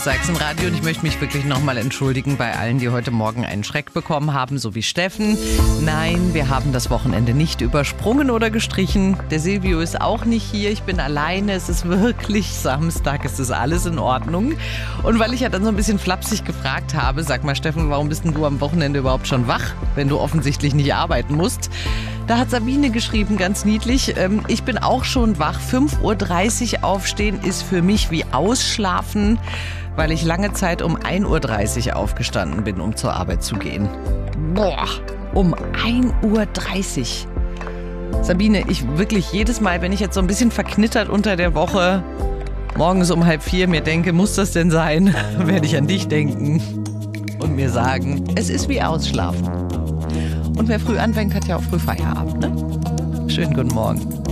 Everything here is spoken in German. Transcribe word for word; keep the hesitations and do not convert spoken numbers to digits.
Sachsenradio, und ich möchte mich wirklich nochmal entschuldigen bei allen, die heute Morgen einen Schreck bekommen haben, so wie Steffen. Nein, wir haben das Wochenende nicht übersprungen oder gestrichen. Der Silvio ist auch nicht hier, ich bin alleine, es ist wirklich Samstag, es ist alles in Ordnung. Und weil ich ja dann so ein bisschen flapsig gefragt habe, sag mal Steffen, warum bist denn du am Wochenende überhaupt schon wach, wenn du offensichtlich nicht arbeiten musst? Da hat Sabine geschrieben, ganz niedlich, ähm, ich bin auch schon wach, fünf Uhr dreißig aufstehen ist für mich wie ausschlafen, weil ich lange Zeit um ein Uhr dreißig aufgestanden bin, um zur Arbeit zu gehen. Boah, um ein Uhr dreißig. Sabine, ich wirklich jedes Mal, wenn ich jetzt so ein bisschen verknittert unter der Woche morgens um halb vier mir denke, muss das denn sein, werde ich an dich denken und mir sagen, es ist wie ausschlafen. Und wer früh anfängt, hat ja auch früh Feierabend, ne? Schönen guten Morgen.